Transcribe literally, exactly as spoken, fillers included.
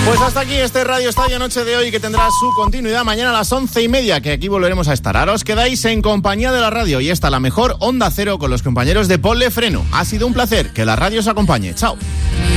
Pues hasta aquí este Radio Estadio Noche de hoy, que tendrá su continuidad mañana a las once y media, que aquí volveremos a estar. Ahora os quedáis en compañía de la radio y esta la mejor Onda Cero con los compañeros de Ponle Freno. Ha sido un placer, que la radio os acompañe. Chao.